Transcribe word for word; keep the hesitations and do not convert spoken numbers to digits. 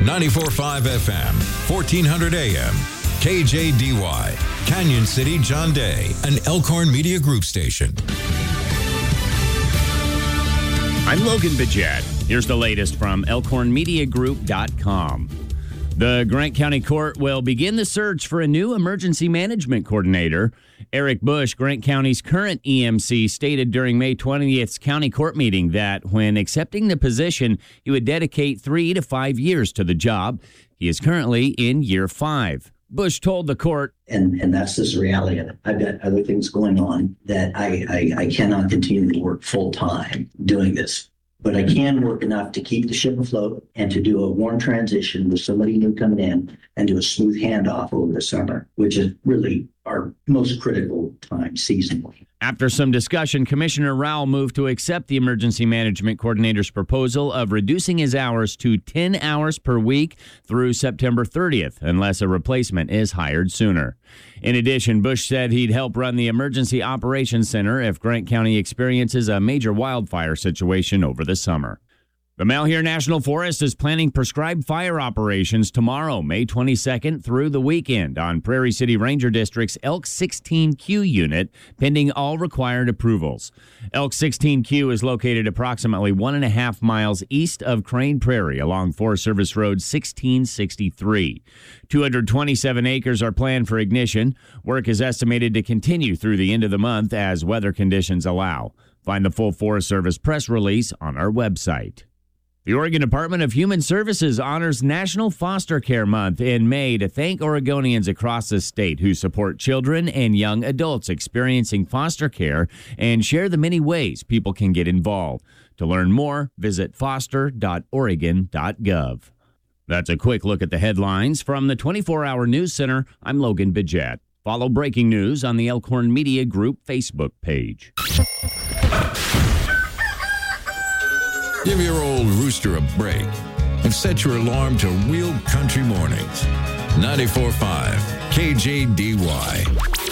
ninety-four point five F M, fourteen hundred A M, K J D Y, Canyon City, John Day, an Elkhorn Media Group station. I'm Logan Bajette. Here's the latest from elkhorn media group dot com. The Grant County Court will begin the search for a new emergency management coordinator. Eric Bush, Grant County's current E M C, stated during May twentieth's county court meeting that when accepting the position, he would dedicate three to five years to the job. He is currently in year five. Bush told the court, And and that's just the reality of it. I've got other things going on that I, I, I cannot continue to work full time doing this. But I can work enough to keep the ship afloat and to do a warm transition with somebody new coming in and do a smooth handoff over the summer, which is really our most critical time seasonally. After some discussion, Commissioner Rowell moved to accept the emergency management coordinator's proposal of reducing his hours to ten hours per week through September thirtieth, unless a replacement is hired sooner. In addition, Bush said he'd help run the Emergency Operations Center if Grant County experiences a major wildfire situation over the summer. The Malheur National Forest is planning prescribed fire operations tomorrow, May twenty-second, through the weekend on Prairie City Ranger District's Elk sixteen Q unit, pending all required approvals. Elk sixteen Q is located approximately one and a half miles east of Crane Prairie along Forest Service Road sixteen sixty-three. two hundred twenty-seven acres are planned for ignition. Work is estimated to continue through the end of the month as weather conditions allow. Find the full Forest Service press release on our website. The Oregon Department of Human Services honors National Foster Care Month in May to thank Oregonians across the state who support children and young adults experiencing foster care and share the many ways people can get involved. To learn more, visit foster dot oregon dot gov. That's a quick look at the headlines from the twenty-four hour News Center. I'm Logan Bajette. Follow breaking news on the Elkhorn Media Group Facebook page. Give your old rooster a break and set your alarm to Real Country Mornings. ninety-four point five K J D Y.